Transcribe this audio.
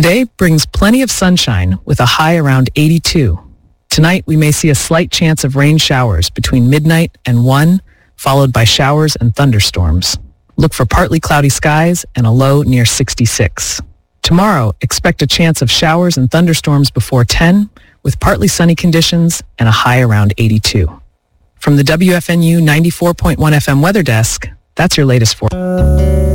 Today brings plenty of sunshine with a high around 82. Tonight, we may see a slight chance of rain showers between midnight and 1, followed by showers and thunderstorms. Look for partly cloudy skies and a low near 66. Tomorrow, expect a chance of showers and thunderstorms before 10, with partly sunny conditions and a high around 82. From the WFNU 94.1 FM Weather Desk, that's your latest forecast.